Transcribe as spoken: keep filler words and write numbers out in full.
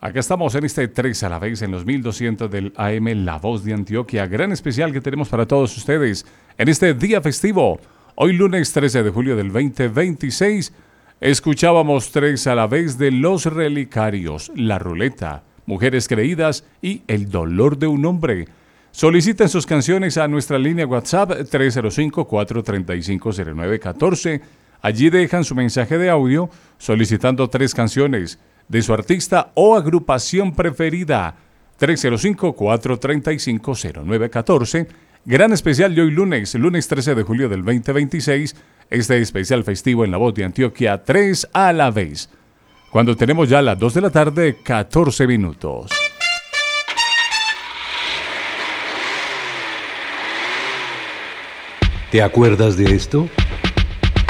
Acá estamos en este tres a la vez en los mil doscientos del A M, La Voz de Antioquia. Gran especial que tenemos para todos ustedes en este día festivo. Hoy lunes trece de julio del veinte veintiséis, escuchábamos tres a la vez de Los Relicarios, La Ruleta, Mujeres Creídas y El Dolor de un Hombre. Soliciten sus canciones a nuestra línea WhatsApp tres cero cinco, cuatro tres cinco, cero nueve uno cuatro. Allí dejan su mensaje de audio solicitando tres canciones de su artista o agrupación preferida. tres cero cinco, cuatro tres cinco, cero nueve uno cuatro. Gran especial de hoy lunes, lunes trece de julio del veinte veintiséis. Este especial festivo en La Voz de Antioquia, tres a la vez. Cuando tenemos ya las dos de la tarde, catorce minutos. ¿Te acuerdas de esto?